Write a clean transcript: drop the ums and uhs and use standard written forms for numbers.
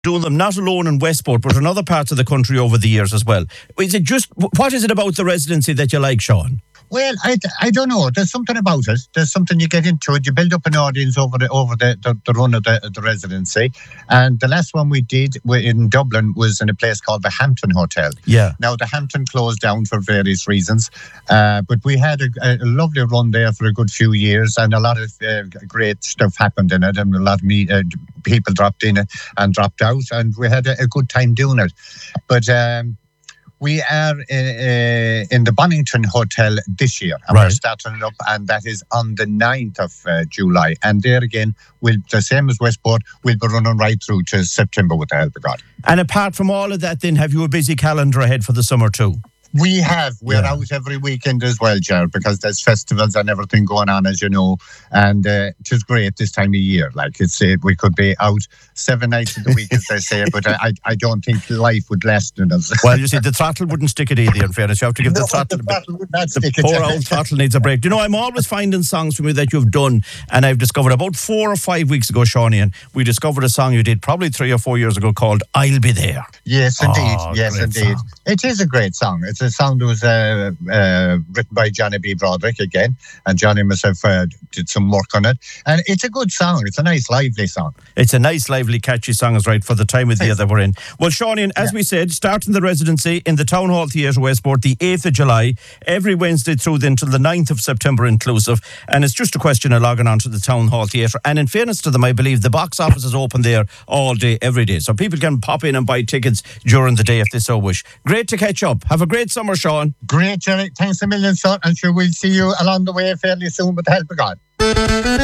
doing them not alone in Westport, but in other parts of the country over the years as well. Is it just, what is it about the residency that you like, Sean? Well, I don't know. There's something about it. There's something you get into it. You build up an audience over the run of the residency. And the last one we did in Dublin was in a place called the Hampton Hotel. Yeah. Now, the Hampton closed down for various reasons. But we had a lovely run there for a good few years, and a lot of great stuff happened in it. And a lot of people dropped in and dropped out. And we had a good time doing it. But we are in the Bonington Hotel this year, and we're starting it up, and that is on the 9th of July. And there again, the same as Westport, we'll be running right through to September with the help of God. And apart from all of that, then, have you a busy calendar ahead for the summer too? We're out every weekend as well, Jared, because there's festivals and everything going on, as you know, and it is great this time of year. Like we could be out 7 nights of the week, as they say, but I don't think life would last in us. Well, you see, the throttle wouldn't stick it either, in fairness. You have to give the throttle a bit. The poor old throttle needs a break. You know, I'm always finding songs from you that you've done, and I've discovered about 4 or 5 weeks ago, Shawnee, and we discovered a song you did probably 3 or 4 years ago called I'll Be There. Yes, indeed. Oh, yes, indeed. Song. It is a great song. It's a song that was written by Johnny B. Broderick again, and Johnny and myself did some work on it. And it's a good song. It's a nice, lively song. It's a nice, lively, catchy song, is right, for the time of the year that we're in. Well, Shawnee, as we said, starting the residency in the Town Hall Theatre, Westport, the 8th of July, every Wednesday through until the 9th of September inclusive. And it's just a question of logging on to the Town Hall Theatre. And in fairness to them, I believe the box office is open there all day, every day. So people can pop in and buy tickets during the day if they so wish. Great to catch up. Have a great summer, Sean. Great, Jerry. Thanks a million, sir. And sure, we'll see you along the way fairly soon with the help of God.